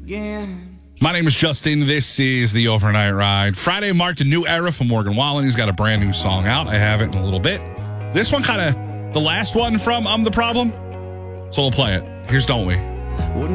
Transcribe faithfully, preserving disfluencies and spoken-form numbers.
again. My name is Justin. This is the Overnight Ride. Friday marked a new era for Morgan Wallen. He's got a brand new song out. I have it in a little bit. This one kind of the last one from I'm the Problem. So we'll play it. Here's Don't We.